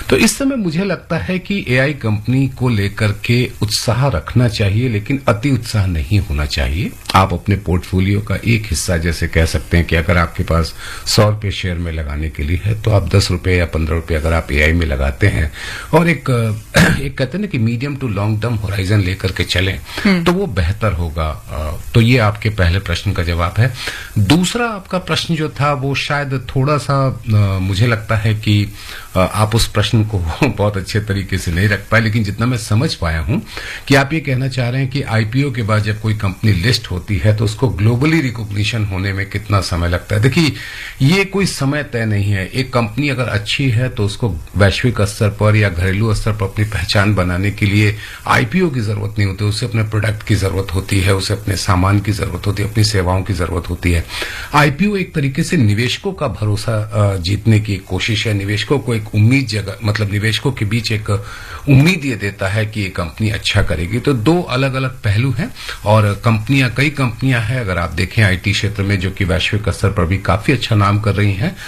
तो इस समय मुझे लगता है कि एआई कंपनी को लेकर के उत्साह रखना चाहिए, लेकिन अति उत्साह नहीं होना चाहिए। आप अपने पोर्टफोलियो का एक हिस्सा जैसे कह सकते हैं कि अगर आपके पास 100 रुपए शेयर में लगाने के लिए है तो आप 10 रुपए या 15 रुपए अगर आप एआई में लगाते हैं और एक कहते हैं ना कि medium to long term horizon लेकर के चलें तो वो बेहतर होगा। तो ये आपके पहले प्रश्न का जवाब है। दूसरा आपका प्रश्न जो था वो शायद थोड़ा सा मुझे लगता है कि आप उस प्रश्न को बहुत अच्छे तरीके से नहीं रख पाए, लेकिन जितना मैं समझ पाया हूं कि आप ये कहना चाह रहे हैं कि आईपीओ के बाद जब कोई कंपनी लिस्ट होती है तो उसको ग्लोबली रिकॉग्निशन होने में कितना समय लगता है। देखिए, ये कोई समय तय नहीं है। एक कंपनी अगर अच्छी है तो उसको वैश्विक स्तर पर या घरेलू स्तर पर अपनी पहचान बनाने के लिए आईपीओ की जरूरत नहीं होती। उसे अपने प्रोडक्ट की जरूरत होती है, उसे अपने सामान की जरूरत होती है, अपनी सेवाओं की जरूरत होती है। आईपीओ एक तरीके से निवेशकों का भरोसा जीतने की कोशिश है। निवेशकों को एक उम्मीद जगह मतलब निवेशकों के बीच एक उम्मीद ये देता है कि ये कंपनी अच्छा करेगी। तो दो अलग अलग पहलू हैं और कई कंपनियां हैं अगर आप देखें आईटी क्षेत्र में जो कि वैश्विक स्तर पर भी काफी अच्छा नाम कर रही हैं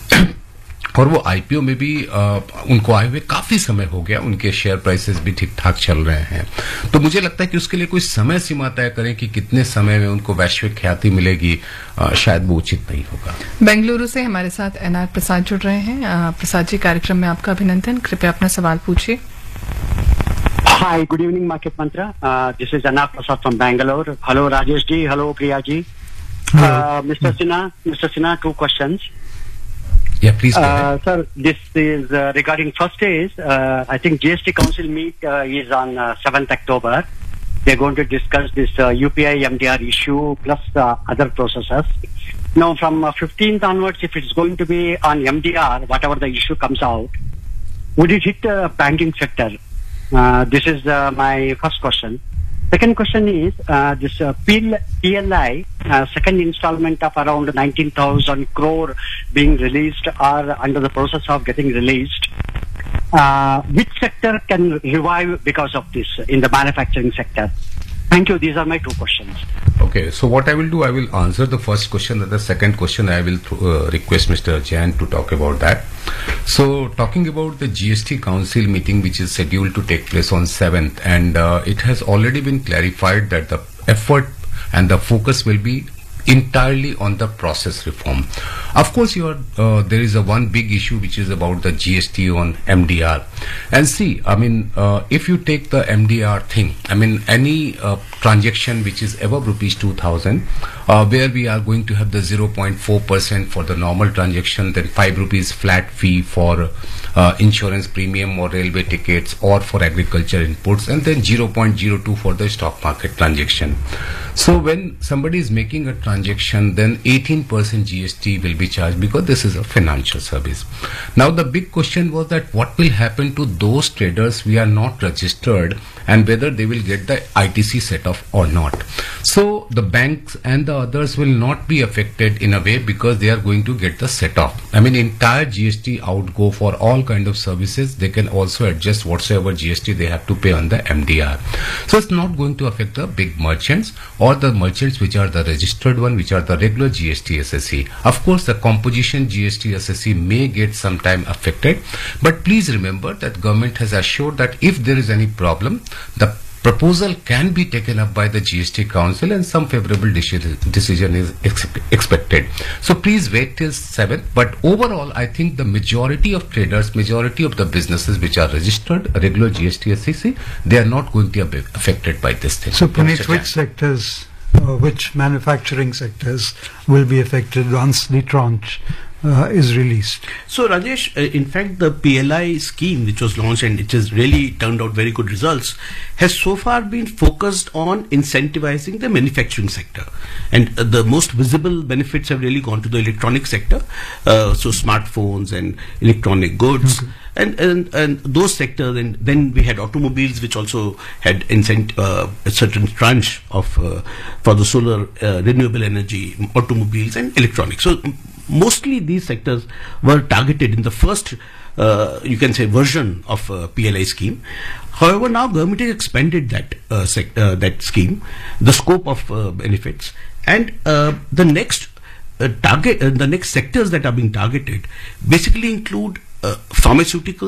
और वो आईपीओ में भी उनको आए हुए काफी समय हो गया, उनके शेयर प्राइसेस भी ठीक ठाक चल रहे हैं। तो मुझे लगता है कि उसके लिए कोई समय सीमा तय करें कि कितने समय में उनको वैश्विक ख्याति मिलेगी, शायद वो उचित नहीं होगा। बेंगलुरु से हमारे साथ एनआर प्रसाद जुड़ रहे हैं। प्रसाद जी, कार्यक्रम में आपका अभिनंदन। कृपया अपना सवाल पूछिए। Hi, good evening, Market Mantra. This is Anar Prasad from Bangalore. Hello, Rajesh ji. Hello, Priya ji. Mr. Sinha, two questions. Yeah, please go ahead. Sir, this is regarding first is, I think GST Council meet is on 7th October. They're going to discuss this UPI MDR issue plus other processes. Now, from 15th onwards, if it's going to be on MDR, whatever the issue comes out, would it hit the banking sector? This is my first question. Second question is this PLI second installment of around 19,000 crore being released or under the process of getting released. Which sector can revive because of this in the manufacturing sector? Thank you. These are my two questions. Okay, so what I will do, I will answer the first question, and the second question I will request Mr. Jain to talk about that. So, talking about the GST Council meeting, which is scheduled to take place on 7th, and it has already been clarified that the effort and the focus will be entirely on the process reform. Of course, there is one big issue which is about the GST on MDR. And see, I mean, if you take the MDR thing, I mean, any transaction which is above rupees 2,000, where we are going to have the 0.4% for the normal transaction, then 5 rupees flat fee for insurance premium or railway tickets or for agriculture inputs, and then 0.02 for the stock market transaction. So when somebody is making a transaction, then 18% GST will be charged because this is a financial service. Now the big question was that what will happen to those traders who are not registered and whether they will get the ITC set off or not. So the banks and the others will not be affected in a way because they are going to get the set off. I mean, entire GST outgo for all kind of services, they can also adjust whatsoever GST they have to pay on the MDR. So it's not going to affect the big merchants or the merchants which are the registered one, which are the regular GST SSE. Of course, the composition GST SSE may get sometime affected, but please remember that government has assured that if there is any problem, the proposal can be taken up by the GST Council and some favorable decision is expected. So please wait till 7th. But overall, I think the majority of traders, majority of the businesses which are registered, regular GST SEC, they are not going to be affected by this thing. So Puneet, which sectors, which manufacturing sectors will be affected once the tranche is released? So Rajesh, in fact the PLI scheme which was launched and it has really turned out very good results has so far been focused on incentivizing the manufacturing sector, and the most visible benefits have really gone to the electronic sector, so smartphones and electronic goods. Okay. And those sectors, and then we had automobiles which also had a certain tranche of for the solar renewable energy, automobiles and electronics. So mostly these sectors were targeted in the first you can say version of PLI scheme. However, now government has expanded that that scheme, the scope of benefits, and the next the next sectors that are being targeted basically include pharmaceutical